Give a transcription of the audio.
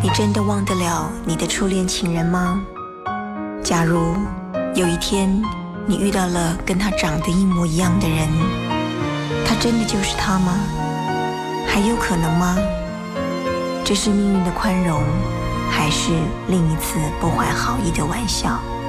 你真的忘得了你的初恋情人吗？假如有一天你遇到了跟他长得一模一样的人，他真的就是他吗？还有可能吗？这是命运的宽容，还是另一次不怀好意的玩笑？